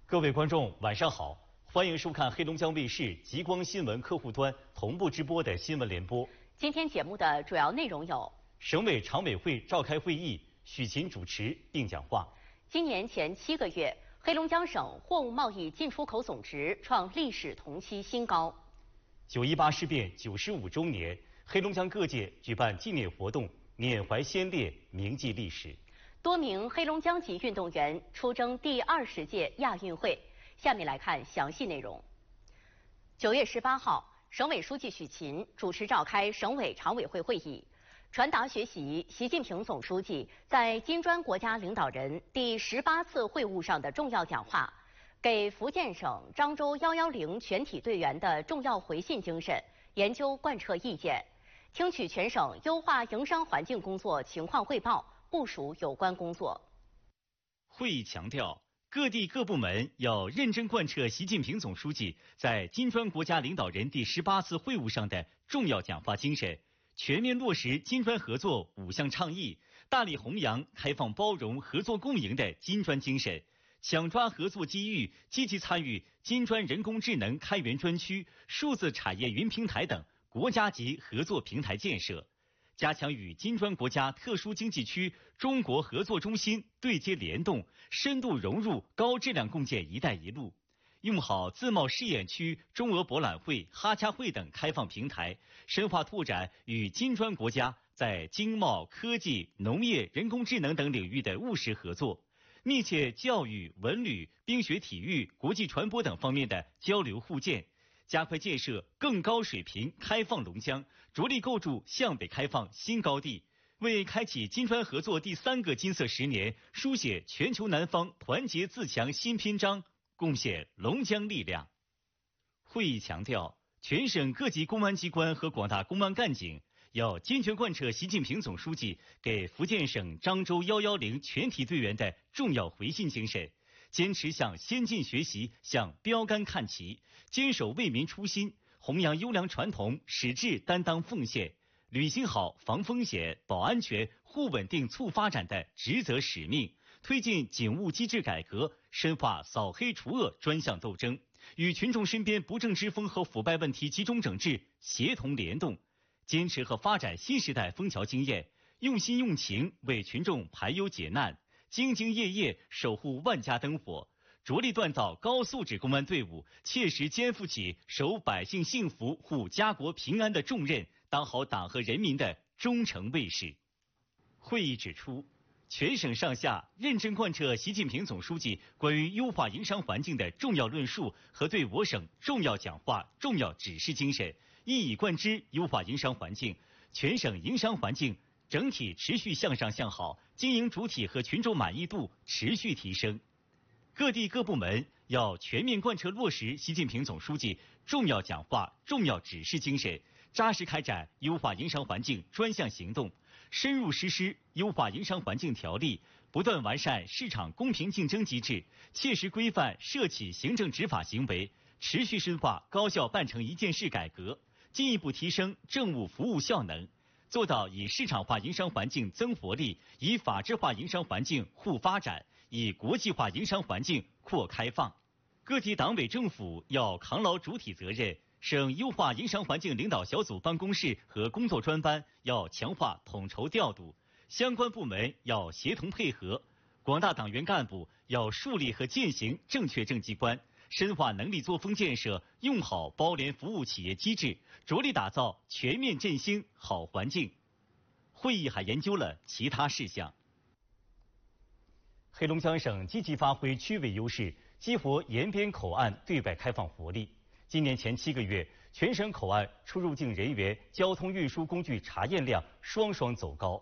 各位观众，晚上好，欢迎收看黑龙江卫视极光新闻客户端同步直播的新闻联播。 今天节目的主要内容有： 省委常委会召开会议，许勤主持并讲话。 今年前7个月，黑龙江省货物贸易进出口总值创历史同期新高。 9·18事变95周年，黑龙江各界举办纪念活动，缅怀先烈，铭记历史。 多名黑龙江籍运动员出征第20届亚运会。下面来看详细内容。9月18号，省委书记许勤主持召开省委常委会会议，传达学习习近平总书记在金砖国家领导人第18次会晤上的重要讲话，给福建省漳州110全体队员的重要回信精神研究贯彻意见，听取全省优化营商环境工作情况汇报，部署有关工作。 会议强调，各地各部门要认真贯彻习近平总书记在金砖国家领导人第18次会晤上的重要讲话精神，全面落实金砖合作5项倡议，大力弘扬开放包容、合作共赢的金砖精神，抢抓合作机遇，积极参与金砖人工智能开源专区、数字产业云平台等国家级合作平台建设，加强与金砖国家特殊经济区中国合作中心对接联动，深度融入高质量共建“一带一路”，用好自贸试验区、中俄博览会、哈家会等开放平台，深化拓展与金砖国家在经贸、科技、农业、人工智能等领域的务实合作，密切教育、文旅、冰雪体育、国际传播等方面的交流互鉴，加快建设更高水平开放龙江，着力构筑向北开放新高地，为开启金砖合作第3个金色10年，书写全球南方团结自强新篇章，贡献龙江力量。会议强调，全省各级公安机关和广大公安干警要坚决贯彻习近平总书记给福建省漳州110全体队员的重要回信精神，坚持向先进学习，向标杆看齐，坚守为民初心，弘扬优良传统，矢志担当奉献，履行好防风险、保安全、护稳定、促发展的职责使命，推进警务机制改革，深化扫黑除恶专项斗争，与群众身边不正之风和腐败问题集中整治，协同联动，坚持和发展新时代枫桥经验，用心用情为群众排忧解难，兢兢业业守护万家灯火，着力锻造高素质公安队伍，切实肩负起守百姓幸福、护家国平安的重任，当好党和人民的忠诚卫士。会议指出，全省上下认真贯彻习近平总书记关于优化营商环境的重要论述和对我省重要讲话、重要指示精神，一以贯之优化营商环境，全省营商环境整体持续向上向好，经营主体和群众满意度持续提升。各地各部门要全面贯彻落实习近平总书记重要讲话、重要指示精神，扎实开展优化营商环境专项行动，深入实施优化营商环境条例，不断完善市场公平竞争机制，切实规范涉企行政执法行为，持续深化高效办成一件事改革，进一步提升政务服务效能，做到以市场化营商环境增活力，以法治化营商环境护发展，以国际化营商环境扩开放。各级党委政府要扛牢主体责任，省优化营商环境领导小组办公室和工作专班要强化统筹调度，相关部门要协同配合，广大党员干部要树立和践行正确政绩观，深化能力作风建设，用好包联服务企业机制，着力打造全面振兴好环境。会议还研究了其他事项。黑龙江省积极发挥区位优势，激活沿边口岸对外开放活力。今年前7个月，全省口岸出入境人员、交通运输工具查验量双双走高，